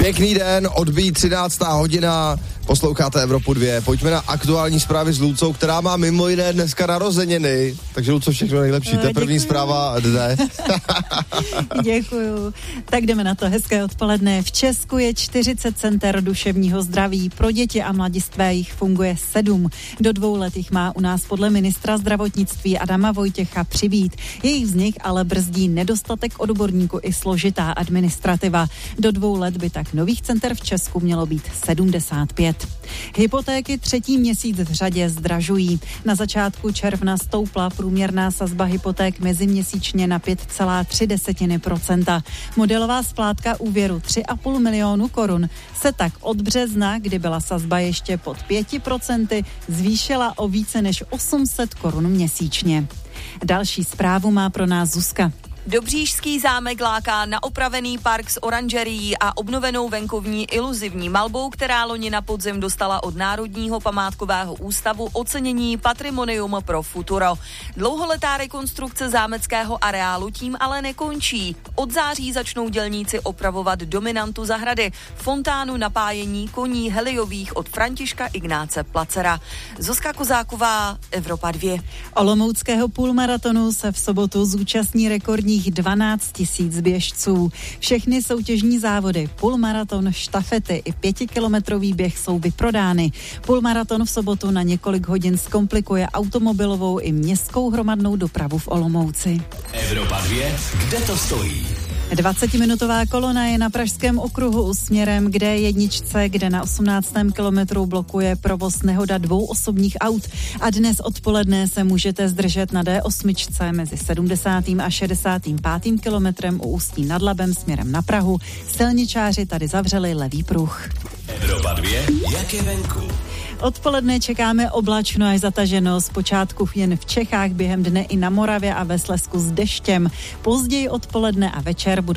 Pěkný den, odbíjí 13. hodina, posloucháte Evropu 2. Pojďme na aktuální zprávy s Lucou, která má mimo jiné dneska narozeniny. Takže Luco, všechno nejlepší, to je první zpráva dne. Děkuju. Tak jdeme na to, hezké odpoledne. V Česku je 40 center duševního zdraví. Pro děti a mladistvé jich funguje 7. Do 2 let jich má u nás podle ministra zdravotnictví Adama Vojtěcha přibýt. Jejich vznik ale brzdí nedostatek odborníků i složitá administrativa. Do 2 let by tak nových center v Česku mělo být 75. Hypotéky 3. měsíc v řadě zdražují. Na začátku června stoupla průměrná sazba hypoték meziměsíčně na 5,3%. Modelová splátka úvěru 3,5 milionu korun se tak od března, kdy byla sazba ještě pod 5%, zvýšila o více než 800 korun měsíčně. Další zprávu má pro nás Zuzka. Dobříšský zámek láká na opravený park s oranžerií a obnovenou venkovní iluzivní malbou, která loni na podzim dostala od Národního památkového ústavu ocenění Patrimonium pro futuro. Dlouholetá rekonstrukce zámeckého areálu tím ale nekončí. Od září začnou dělníci opravovat dominantu zahrady, fontánu napájení koní heliových od Františka Ignáce Placera. Zuzka Kozáková, Evropa 2. Olomouckého půlmaratonu se v sobotu zúčastní rekordních 12 000 běžců. Všechny soutěžní závody, půlmaraton, štafety i 5kilometrový běh jsou vyprodány. Půlmaraton v sobotu na několik hodin zkomplikuje automobilovou i městskou hromadnou dopravu v Olomouci. Evropa 2, kde to stojí? 20-minutová kolona je na Pražském okruhu směrem k D1, kde na 18. kilometru blokuje provoz nehoda 2 osobních aut a dnes odpoledne se můžete zdržet na D8 mezi 70. a 65. kilometrem u Ústí nad Labem směrem na Prahu. Silničáři tady zavřeli levý pruh. Evropa 2, jak je venku? Odpoledne čekáme oblačno až zataženo, zpočátku jen v Čechách, během dne i na Moravě a ve Slezsku s deštěm. Později odpoledne a večer budou